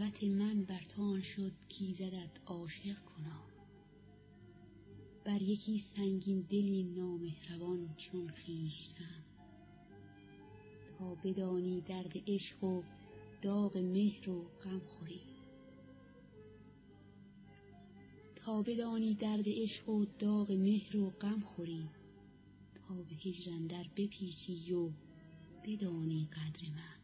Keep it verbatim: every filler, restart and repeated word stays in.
خط من بر تو آن شد کایزدت عاشق کنا. بر یکی سنگین دلی نامهربان چون خویشتن، تا بدانی درد عشق و داغ مهر و غم خوری. تا بدانی درد عشق و داغ مهر و غم خوری، تا به هجر اندر بپیچی و بدانی قدر من.